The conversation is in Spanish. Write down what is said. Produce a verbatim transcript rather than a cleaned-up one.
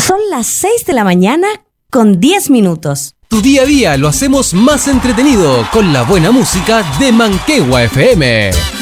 Son las seis de la mañana con diez minutos. Tu día a día lo hacemos más entretenido con la buena música de Manquehue F M.